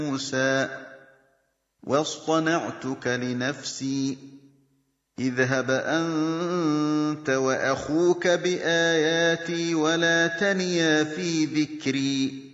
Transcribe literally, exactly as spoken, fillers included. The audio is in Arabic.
مُوسَىٰ وَاصْطَنَعْتُكَ لِنَفْسِي اذْهَبْ أَنتَ وَأَخُوكَ بِآيَاتِي وَلَا تَنِيَا فِي ذِكْرِي